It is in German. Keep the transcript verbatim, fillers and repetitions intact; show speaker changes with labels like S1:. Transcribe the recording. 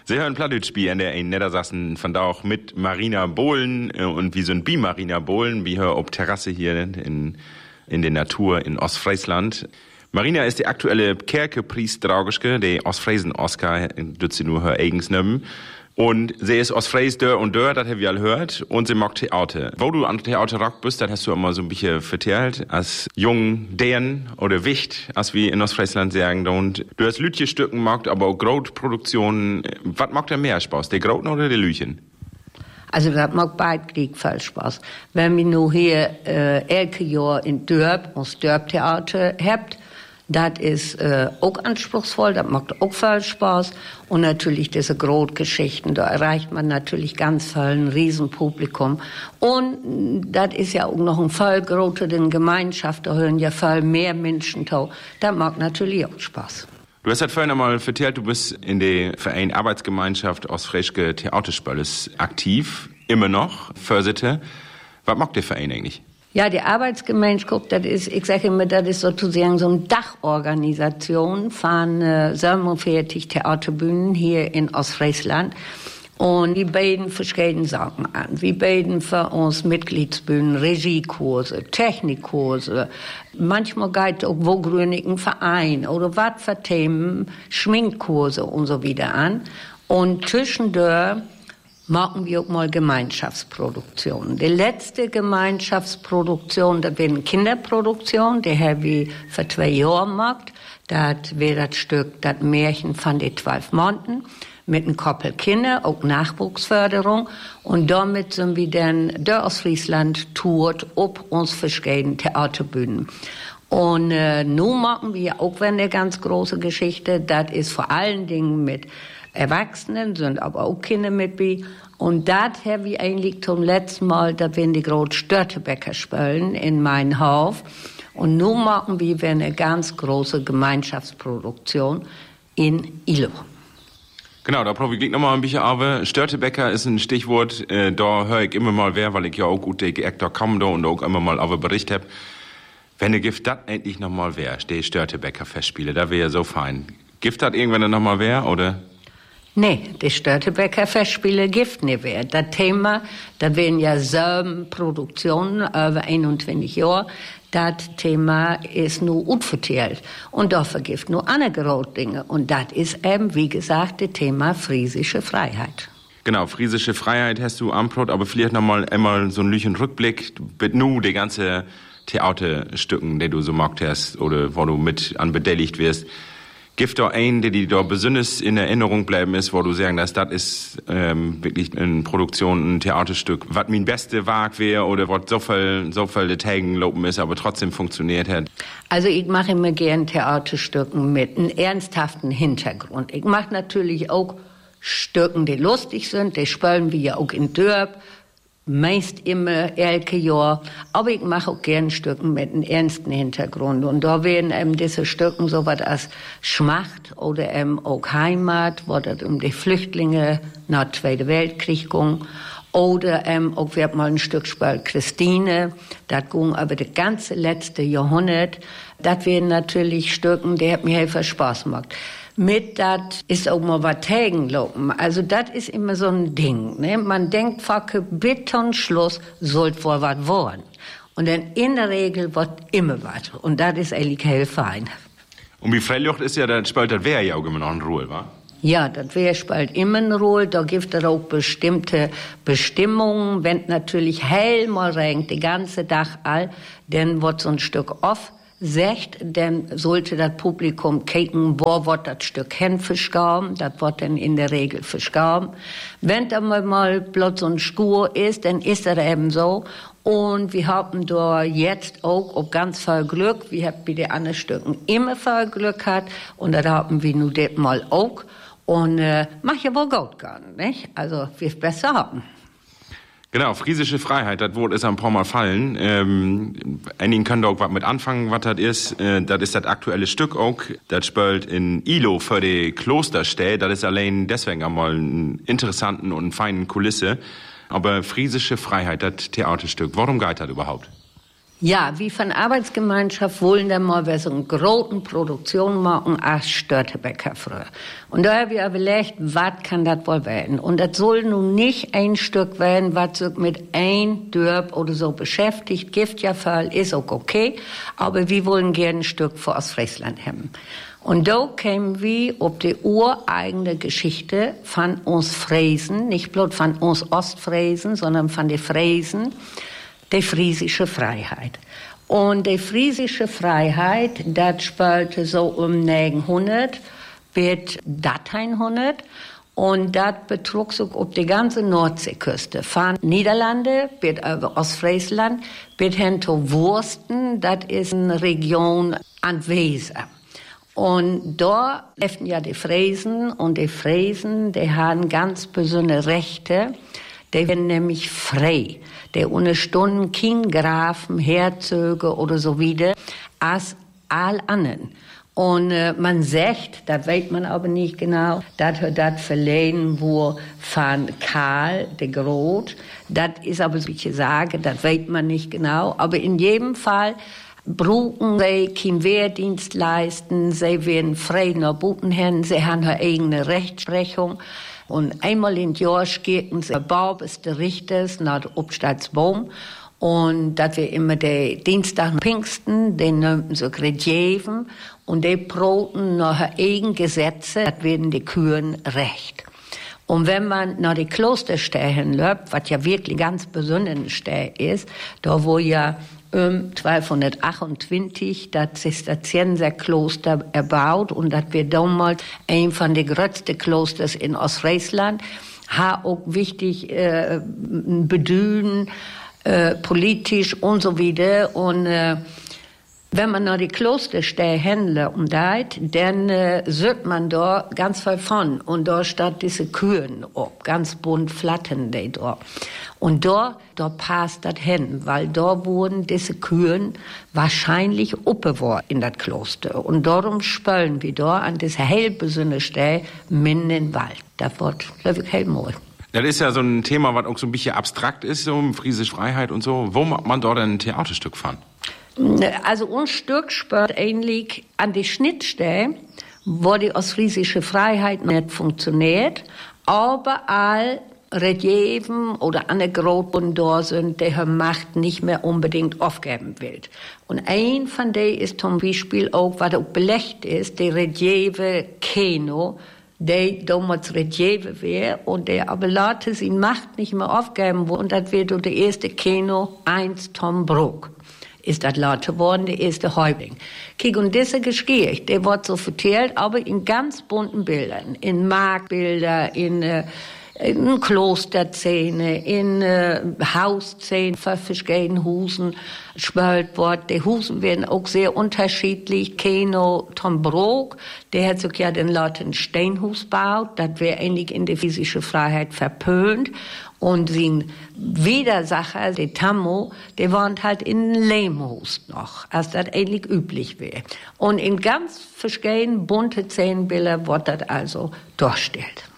S1: Sie hören Plattdeutsch in der in Niedersachsen von da auch mit Marina Bohlen und wir sind bi Marina Bohlen, wir hören auf Terrasse hier in, in der Natur in Ostfriesland. Marina ist die aktuelle Kerkepriestdraugischke, der Ostfriesen-Oscar, dort sie nur her eigens nehmen. Und sie ist Ostfries dör und dör, das haben wir alle gehört. Und sie mag Theater. Wo du an Theater rock bist, das hast du immer so ein bisschen vertellt. Als jung Dänen oder Wicht, als wir in Ostfriesland sagen. Und du hast Lütje-Stücken gemacht, aber auch Grotproduktionen. Was macht dir mehr Spaß, der Groten oder der Lüchen?
S2: Also das macht beid Krieg viel Spaß. Wenn wir nur hier äh, elke Jahr in Dörp, uns Dörp-Theater habt, das ist äh, auch anspruchsvoll, das macht auch viel Spaß. Und natürlich diese Grotgeschichten, da erreicht man natürlich ganz viel ein Riesenpublikum. Und das ist ja auch noch ein viel größere Gemeinschaft, da hören ja viel mehr Menschen zu. Das macht natürlich auch Spaß.
S1: Du hast halt vorhin einmal erzählt, du bist in der Verein Arbeitsgemeinschaft Ostfriesche Theaterspöles aktiv, immer noch, Försitte. Was macht der Verein eigentlich?
S2: Ja, die Arbeitsgemeinschaft, das ist, ich sage immer, das ist sozusagen so eine Dachorganisation von äh, siebenundvierzig Theaterbühnen hier in Ostfriesland. Und die bieten verschiedene Sachen an. Wir bieten für uns Mitgliedsbühnen, Regiekurse, Technikkurse. Manchmal geht auch wo grünigen Verein oder was für Themen, Schminkkurse und so wieder an. Und zwischendurch machen wir auch mal Gemeinschaftsproduktionen. Die letzte Gemeinschaftsproduktion, das wäre eine Kinderproduktion, die haben wir vor zwei Jahren gemacht. Das wäre das Stück, das Märchen von den zwölf Monaten, mit einem Koppel Kinder, auch Nachwuchsförderung. Und damit sind wir dann durch Ostfriesland tourt, ob uns verschiedene Theaterbühnen. Und äh, nun machen wir auch eine ganz große Geschichte, das ist vor allen Dingen mit Erwachsenen, sind aber auch Kinder mit bei. Und das haben wir eigentlich zum letzten Mal, da werden die großen Störtebäcker spielen in meinem Hof. Und nun machen wir eine ganz große Gemeinschaftsproduktion in Ilo.
S1: Genau, da probiere ich nochmal ein bisschen aber. Störtebäcker ist ein Stichwort, äh, da höre ich immer mal wer, weil ich ja auch gut die Aktor kam da und auch immer mal aber Bericht habe. Wenn der Gift das endlich nochmal wäre, die Störtebäcker Festspiele, da wäre ja so fein. Gift das irgendwann nochmal wäre, oder?
S2: Nee, die Störtebäcker Festspiele gibt nicht mehr. Das Thema, da werden ja sieben Produktionen über einundzwanzig Jahre. Das Thema ist nur unverteilt. Und da vergift nur andere Dinge. Und das ist eben, wie gesagt, das Thema friesische Freiheit.
S1: Genau, friesische Freiheit hast du Amprot, aber vielleicht nochmal einmal so einen lüchen Rückblick. Mit nu die ganze Theaterstücken, die du so magst hast, oder wo du mit an beteiligt wirst. Gibt da einen, der dir da besonders in Erinnerung bleiben ist, wo du sagen, dass das ist ähm, wirklich eine Produktion, ein Theaterstück, was mein beste Werk wäre oder was so viel, so viel Details lopen ist, aber trotzdem funktioniert hat?
S2: Also ich mache immer gern Theaterstücken mit einem ernsthaften Hintergrund. Ich mache natürlich auch Stücken, die lustig sind, die spielen wir ja auch in Dörp. Meist immer elke Jahr, aber ich mache auch gern Stücken mit einem ernsten Hintergrund. Und da werden eben diese Stücken so was als Schmacht oder eben auch Heimat, wo das um die Flüchtlinge nach dem Zweiten Weltkrieg ging. Oder eben auch wird mal ein Stück spielt Christine, das ging aber das ganze letzte Jahrhundert. Das wären natürlich Stücken, die hat mir viel Spaß gemacht. Mit das ist auch mal was Tägenlopen. Also das ist immer so ein Ding. Ne? Man denkt, facke, Betonschluss sollte wohl was werden. Und dann in der Regel wird immer was. Und das ist eigentlich hell fein.
S1: Und wie Freilucht ist ja, das spielt das Wehr ja auch immer noch eine Rolle, wa?
S2: Ja, das Wehr spielt immer eine Rolle. Da gibt es auch bestimmte Bestimmungen. Wenn natürlich hell mal regnet, die ganze Tag all, dann wird so ein Stück off. Sagt, dann sollte das Publikum kicken, wo wird das Stück hin verschoben. Das wird dann in der Regel verschoben. Wenn da mal bloß so ein Skur ist, dann ist das eben so. Und wir haben da jetzt auch, auch ganz viel Glück. Wir haben bei den anderen Stücken immer viel Glück gehabt. Und das haben wir nun das mal auch. Und äh, mach ja wohl gut gehen, nicht? Also, wir es besser haben.
S1: Genau, friesische Freiheit, das Wort ist ein paar Mal fallen. Ähm, einigen können da auch was mit anfangen, was das ist. Äh, das ist das aktuelle Stück auch. Das spielt in Ilo für die Klosterstätte. Das ist allein deswegen einmal einen interessanten und feinen Kulisse. Aber friesische Freiheit, das Theaterstück, warum geht das überhaupt?
S2: Ja, wie von Arbeitsgemeinschaft wollen wir mal wir so eine große Produktion machen als Störtebäcker früher. Und da haben wir überlegt, was kann das wohl werden? Und das soll nun nicht ein Stück werden, was sich mit ein Dörp oder so beschäftigt. Gift ja voll, ist auch okay. Aber wir wollen gerne ein Stück für Ostfriesland haben. Und da kämen wir auf die ureigene Geschichte von uns Friesen, nicht bloß von uns Ostfriesen, sondern von den Friesen, die friesische Freiheit. Und die friesische Freiheit, das spielte so um neunhundert bis achtzehnhundert. Und das betrug sich auf die ganze Nordseeküste. Von Niederlande bis über Ostfriesland bis hin zu Wursten, das ist eine Region an Weser. Und da lebten ja die Friesen, und die Friesen, die haben ganz besondere Rechte. Die werden nämlich frei. Die ohne Stunden kein Grafen, Herzöge oder so wieder, als all anderen. Und äh, man sagt, das weiß man aber nicht genau, dass er das verliehen wurde von Karl de Groot. Das ist aber so, wie ich sage, das weiß man nicht genau. Aber in jedem Fall brauchen sie keinen Wehrdienst leisten, sie werden frei nach Butenhen, sie haben ihre eigene Rechtsprechung. Und einmal im Jahr gehen sie Bau des Richters nach dem Obstaatsbaum. Und das wir immer der Dienstag Pfingsten, den nannten sie Gredjeven. Und die broten nach eigenen Gesetze, das werden die Kühen recht. Und wenn man nach die Klosterstellen läuft, was ja wirklich ganz besonders Stelle ist, da wo ja um zwölfhundertachtundzwanzig das Zisterzienserkloster erbaut, und das wird damals ein von den größten Klosters in Ostfriesland, hat auch wichtig äh, bedühen, äh, politisch und so wieder. Und äh, wenn man nach die Klosterstelle Händler umdreht, dann äh, sieht man da ganz viel von. Und da steht diese Kühen ob, ganz bunt flattern die da. Und da, da passt das hin, weil da wurden diese Kühen wahrscheinlich aufbewahrt in das Kloster. Und darum spülen wir da an dieser hellbesonnene Stelle mitten im Wald. Das wird, glaube ich, hellmal.
S1: Das ist ja so ein Thema, was auch so ein bisschen abstrakt ist, so friesische Freiheit und so. Wo macht man dort ein Theaterstück von?
S2: Also ein Stück spürt ähnlich an die Schnittstelle, wo die ostfriesische Freiheit nicht funktioniert, aber all Relieven oder Anekdoten da sind, die die Macht nicht mehr unbedingt aufgeben will. Und ein von denen ist zum Beispiel auch, was auch belegt ist, die Relieve Keno, die damals Relieve wäre und der aber Leute sie Macht nicht mehr aufgeben wollen. Und das wird der erste Keno eins Tom Brook. Ist das laut geworden, der erste Häuptling. Kiek, und diese Geschichte, der wird so vertellt, aber in ganz bunten Bildern. In Marktbilder, in, äh, in Klosterszene, in äh, Hausszene, für verschiedene Husen spült wird. Die Husen werden auch sehr unterschiedlich. Keno Tom Brook, der hat sich ja den Leuten Steinhus gebaut. Das wäre eigentlich in der physischen Freiheit verpönt. Und sein Widersacher, der Tammo, der wohnt halt in Lehmhus noch, als das eigentlich üblich wäre. Und in ganz verschiedenen bunte Szenenbilder wird das also dargestellt.